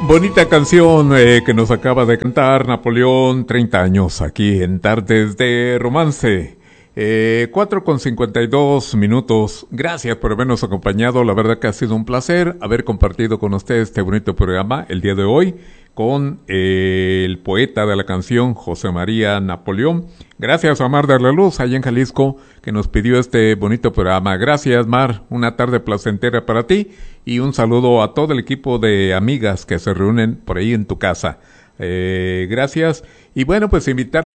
Bonita canción que nos acaba de cantar Napoleón, 30 años aquí en Tardes de Romance. 4:52 minutos. Gracias por habernos acompañado. La verdad que ha sido un placer haber compartido con ustedes este bonito programa el día de hoy con el poeta de la canción, José María Napoleón. Gracias a Mar de la Luz, allá en Jalisco, que nos pidió este bonito programa. Gracias, Mar. Una tarde placentera para ti y un saludo a todo el equipo de amigas que se reúnen por ahí en tu casa. Gracias. Y bueno, pues invitar